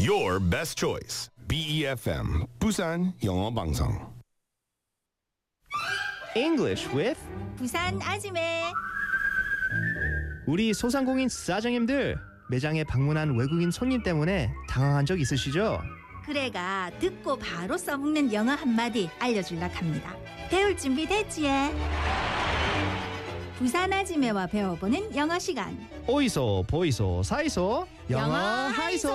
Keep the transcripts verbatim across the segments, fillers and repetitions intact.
Your best choice. B E F M 부산 영어 방송. English with 부산 아지매. 우리 소상공인 사장님들 매장에 방문한 외국인 손님 때문에 당황한 적 있으시죠? 그래가 듣고 바로 써먹는 영어 한마디 알려줄라 합니다. 배울 준비 됐지? 부산 아지매와 배워보는 영어 시간. 오이소 보이소 사이소 영어 하이소.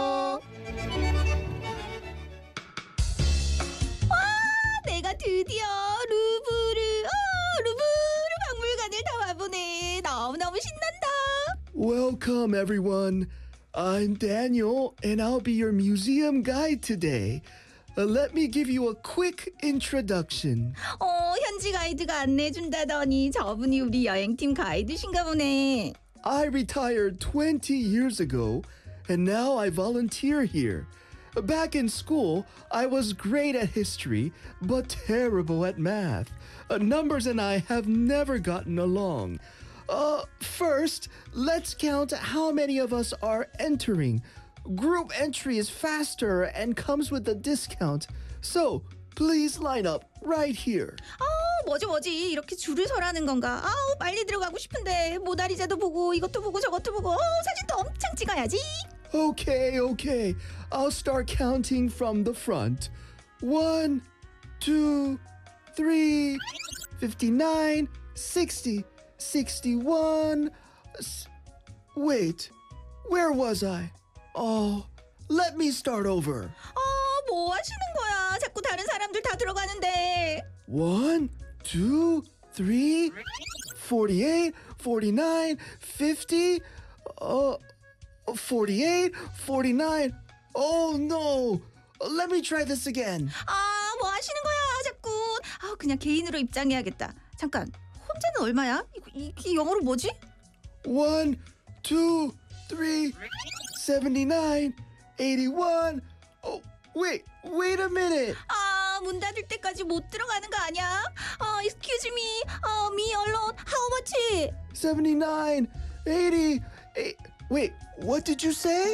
와, 내가 드디어 루브르 어, 루브르 박물관을 다 와보네. 너무너무 신난다. Welcome, everyone. I'm Daniel, and I'll be your museum guide today. Uh, let me give you a quick introduction. 어, 현지 가이드가 안내해준다더니 저분이 우리 여행팀 가이드신가 보네. I retired twenty years ago, and now I volunteer here. Back in school, I was great at history, but terrible at math. Uh, numbers and I have never gotten along. Uh, first, let's count how many of us are entering. Group entry is faster and comes with a discount. So, please line up right here. 아, 뭐지 뭐지 이렇게 줄을 서라는 건가? 아우, 빨리 들어가고 싶은데 모나리자도 보고 이것도 보고 저것도 보고 어, 사진도 엄청 찍어야지. Okay, okay. I'll start counting from the front. One, two, three, fifty-nine, sixty, sixty-one. S- Wait, where was I? Oh, let me start over. 아, 뭐 하시는 거야? 자꾸 다른 사람들 다 들어가는데. One, two, three, forty-eight, forty-nine, fifty, uh, forty-eight, forty-nine. Oh no! Let me try this again. 아, 뭐 하시는 거야? 자꾸. 아, 그냥 개인으로 입장해야겠다. 잠깐. 혼자는 얼마야? 이거 이게 영어로 뭐지? One, two, three, seventy-nine, eighty-one. Oh, wait, wait a minute. 아, 문 닫을 때까지 못 들어가는 거 아니야? 어, excuse me. 어, me alone. How much? seventy-nine, eighty, eight. Wait, what did you say?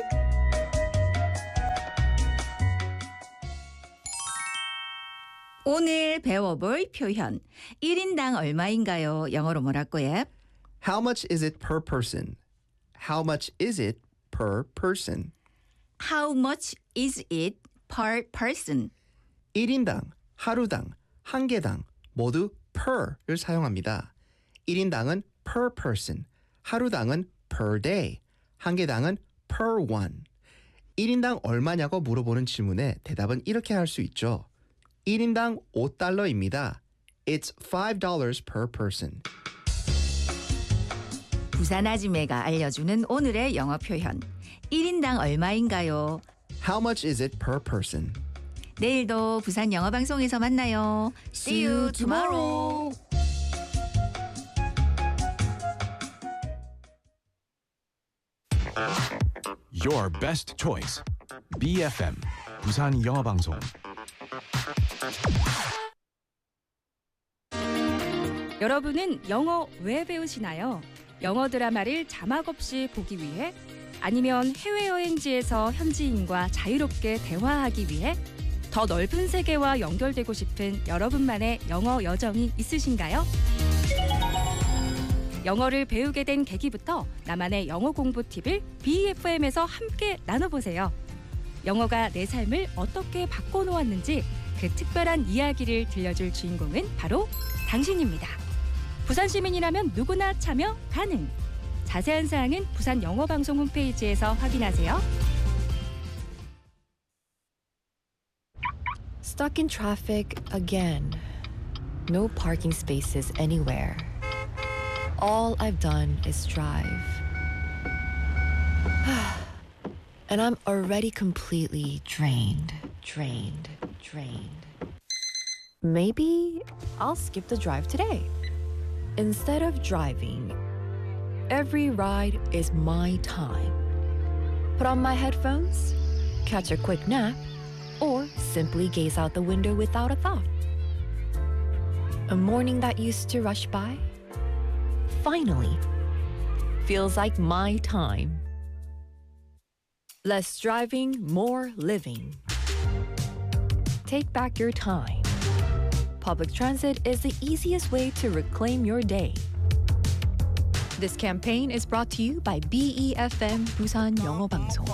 오늘 배워볼 표현. 일 인당 얼마인가요? 영어로 뭐라고 해? How much is it per person? How much is it per person? How much is it per person? 일 인당, 하루당, 한 개당 모두 per를 사용합니다. 일 인당은 per person, 하루당은 per day, 한 개당은 per one. 일 인당 얼마냐고 물어보는 질문에 대답은 이렇게 할 수 있죠. 일 인당 오 달러입니다. It's five dollars per person. 부산 아지매가 알려주는 오늘의 영어 표현. 일 인당 얼마인가요? How much is it per person? 내일도 부산 영어 방송에서 만나요. See you tomorrow. Your best choice. B F M 부산 영어 방송. 여러분은 영어 왜 배우시나요? 영어 드라마를 자막 없이 보기 위해? 아니면 해외여행지에서 현지인과 자유롭게 대화하기 위해? 더 넓은 세계와 연결되고 싶은 여러분만의 영어 여정이 있으신가요? 영어를 배우게 된 계기부터 나만의 영어 공부 팁을 비에프엠에서 함께 나눠보세요. 영어가 내 삶을 어떻게 바꿔놓았는지 그 특별한 이야기를 들려줄 주인공은 바로 당신입니다. 부산 시민이라면 누구나 참여 가능. 자세한 사항은 부산 영어방송 홈페이지에서 확인하세요. Stuck in traffic again. No parking spaces anywhere. All I've done is drive. And I'm already completely drained, drained, drained. Maybe I'll skip the drive today. Instead of driving, every ride is my time. Put on my headphones, catch a quick nap, or simply gaze out the window without a thought. A morning that used to rush by finally feels like my time. Less driving, more living. Take back your time. Public transit is the easiest way to reclaim your day. This campaign is brought to you by B E F M 부산 영어 방송.